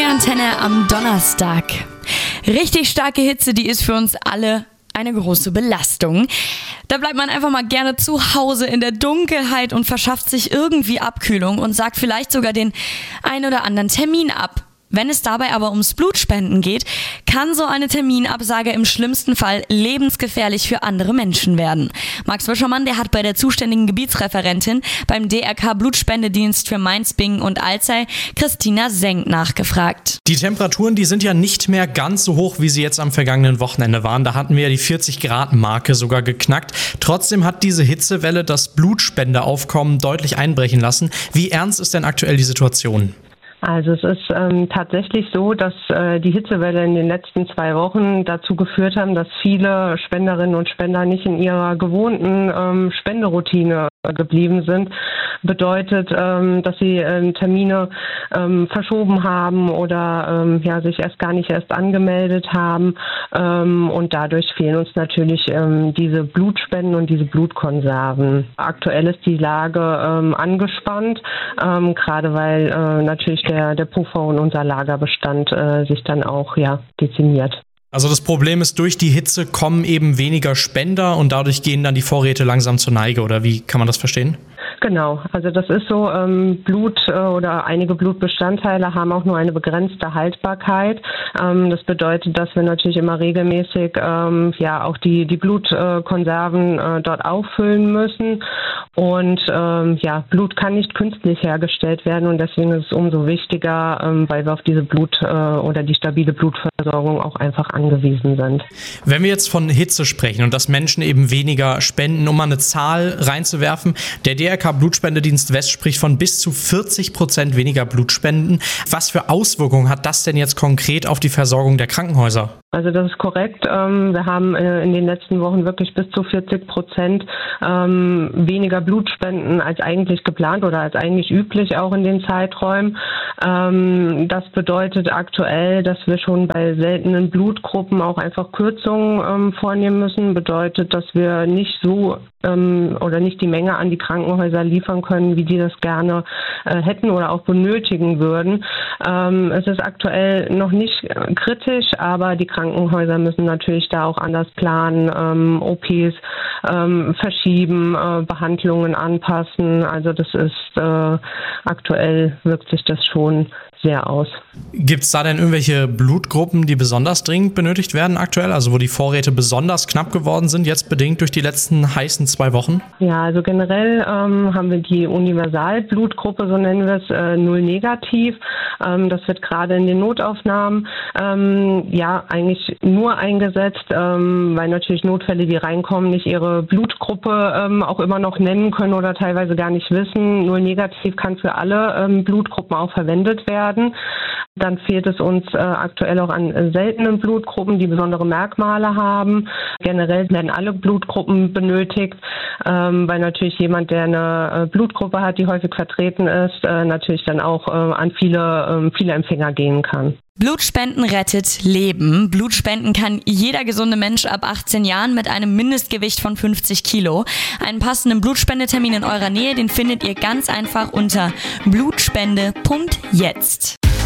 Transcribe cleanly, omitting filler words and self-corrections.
Antenne am Donnerstag. Richtig starke Hitze, die ist für uns alle eine große Belastung. Da bleibt man einfach mal gerne zu Hause in der Dunkelheit und verschafft sich irgendwie Abkühlung und sagt vielleicht sogar den ein oder anderen Termin ab. Wenn es dabei aber ums Blutspenden geht, kann so eine Terminabsage im schlimmsten Fall lebensgefährlich für andere Menschen werden. Max Wischermann, der hat bei der zuständigen Gebietsreferentin beim DRK Blutspendedienst für Mainz, Bingen und Alzey, Christina Senk, nachgefragt. Die Temperaturen, die sind ja nicht mehr ganz so hoch, wie sie jetzt am vergangenen Wochenende waren. Da hatten wir ja die 40-Grad-Marke sogar geknackt. Trotzdem hat diese Hitzewelle das Blutspenderaufkommen deutlich einbrechen lassen. Wie ernst ist denn aktuell die Situation? Also es ist tatsächlich so, dass die Hitzewelle in den letzten 2 Wochen dazu geführt haben, dass viele Spenderinnen und Spender nicht in ihrer gewohnten Spenderoutine geblieben sind. Bedeutet, dass sie Termine verschoben haben oder sich gar nicht erst angemeldet haben. Und dadurch fehlen uns natürlich diese Blutspenden und diese Blutkonserven. Aktuell ist die Lage angespannt, gerade weil natürlich der Puffer und unser Lagerbestand sich dann auch dezimiert. Also das Problem ist, durch die Hitze kommen eben weniger Spender und dadurch gehen dann die Vorräte langsam zur Neige, oder wie kann man das verstehen? Genau, also das ist so, Blut oder einige Blutbestandteile haben auch nur eine begrenzte Haltbarkeit. Das bedeutet, dass wir natürlich immer regelmäßig auch die Blutkonserven dort auffüllen müssen. Und Blut kann nicht künstlich hergestellt werden und deswegen ist es umso wichtiger, weil wir auf diese oder die stabile Blutversorgung auch einfach angewiesen sind. Wenn wir jetzt von Hitze sprechen und dass Menschen eben weniger spenden, um mal eine Zahl reinzuwerfen, der DRK Blutspendedienst West spricht von bis zu 40% weniger Blutspenden. Was für Auswirkungen hat das denn jetzt konkret auf die Versorgung der Krankenhäuser? Also das ist korrekt. Wir haben in den letzten Wochen wirklich bis zu 40% weniger Blutspenden als eigentlich geplant oder als eigentlich üblich auch in den Zeiträumen. Das bedeutet aktuell, dass wir schon bei seltenen Blutgruppen auch einfach Kürzungen vornehmen müssen. Bedeutet, dass wir nicht so oder nicht die Menge an die Krankenhäuser liefern können, wie die das gerne hätten oder auch benötigen würden. Es ist aktuell noch nicht kritisch, aber die Krankenhäuser müssen natürlich da auch anders planen, OPs verschieben, Behandlungen anpassen. Also das ist aktuell wirkt sich das schon sehr aus. Gibt es da denn irgendwelche Blutgruppen, die besonders dringend benötigt werden aktuell, also wo die Vorräte besonders knapp geworden sind, jetzt bedingt durch die letzten heißen 2 Wochen? Ja, also generell haben wir die Universalblutgruppe, so nennen wir es, 0 negativ. Das wird gerade in den Notaufnahmen eigentlich nur eingesetzt, weil natürlich Notfälle, die reinkommen, nicht ihre Blutgruppe auch immer noch nennen können oder teilweise gar nicht wissen. 0 negativ kann für alle Blutgruppen auch verwendet werden. Dann fehlt es uns aktuell auch an seltenen Blutgruppen, die besondere Merkmale haben. Generell werden alle Blutgruppen benötigt, weil natürlich jemand, der eine Blutgruppe hat, die häufig vertreten ist, natürlich dann auch an viele Empfänger gehen kann. Blutspenden rettet Leben. Blutspenden kann jeder gesunde Mensch ab 18 Jahren mit einem Mindestgewicht von 50 Kilo. Einen passenden Blutspendetermin in eurer Nähe, den findet ihr ganz einfach unter blutspende.jetzt.